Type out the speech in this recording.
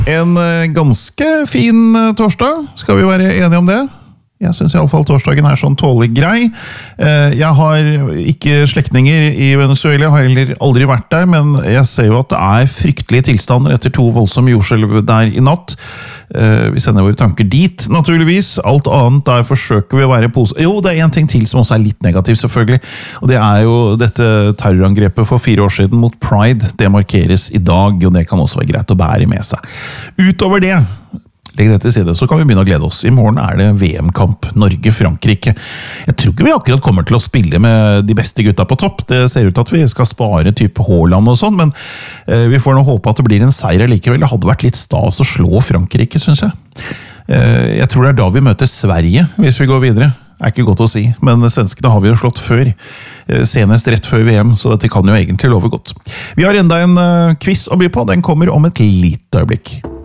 En ganske fin torsdag, skal vi være enige om det? Jeg synes i alle fall torsdagen sånn tålig grei. Jeg har ikke slektninger i Venezuela, har heller aldri vært der, men jeg ser jo at det fryktelige tilstander etter 2 voldsomme jordskjelv der i natt. Vi sender våre tanker dit, naturligvis. Alt annet der forsøker vi å være positive. Jo, det en ting til som også litt negativ, selvfølgelig. Og det jo dette terrorangrepet for 4 år siden mot Pride. Det markeres i dag, og det kan også være greit å bære med seg. Utover det, legg det til side, så kan vi begynne å glede oss. I morgen det VM-kamp Norge-Frankrike. Jeg tror ikke vi akkurat kommer til å spille med de beste gutta på topp. Det ser ut til at vi skal spare type Haaland og sånn, men vi får nå håpe at det blir en seier likevel. Det hadde vært litt stas å slå Frankrike, synes jeg. Jeg tror det da vi møter Sverige, hvis vi går videre. Det ikke godt å si, men svenskene har vi jo slått før. Senest rett før VM, så dette kan jo egentlig love godt. Vi har enda en quiz å by på. Den kommer om et lite øyeblikk.